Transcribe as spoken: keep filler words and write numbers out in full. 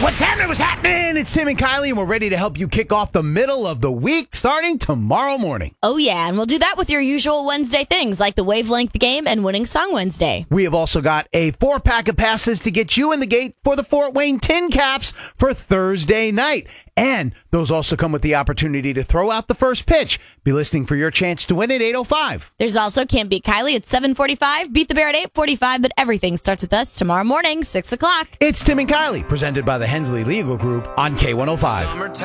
What's happening? What's happening? It's Tim and Kylie, and we're ready to help you kick off the middle of the week starting tomorrow morning. Oh, yeah, and we'll do that with your usual Wednesday things like the Wavelength Game and Winning Song Wednesday. We have also got a four-pack of passes to get you in the gate for the Fort Wayne Tin Caps for Thursday night. And those also come with the opportunity to throw out the first pitch. Be listening for your chance to win at eight oh five. There's also Can't Beat Kylie at seven forty-five, Beat the Bear at eight forty-five, but everything starts with us tomorrow morning, six o'clock. It's Tim and Kylie, presented by the Hensley Legal Group on K one oh five. Summertime.